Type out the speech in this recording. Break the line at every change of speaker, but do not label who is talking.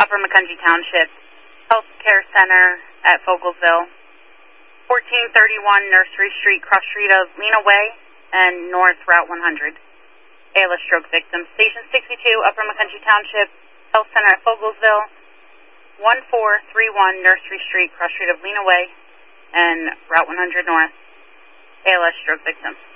Upper Macungie Township Health Care Center at Fogelsville. 1431 Nursery Street, cross street of Lena Way and North Route 100. ALS stroke victim. Station 62, Upper Macungie Township Health Center at Fogelsville. 1431 Nursery Street, cross street of Lena Way and Route 100 North. ALS stroke victim.